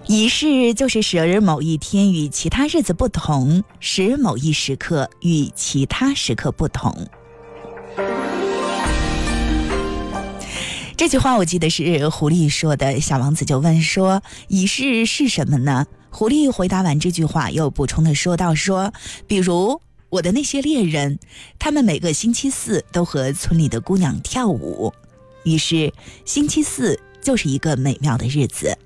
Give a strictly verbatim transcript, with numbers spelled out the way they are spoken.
仪式就是使某一天与其他日子不同，使某一时刻与其他时刻不同。这句话我记得是狐狸说的。小王子就问说，仪式是什么呢？狐狸回答完这句话又补充的说道说，比如我的那些猎人，他们每个星期四都和村里的姑娘跳舞，于是星期四就是一个美妙的日子。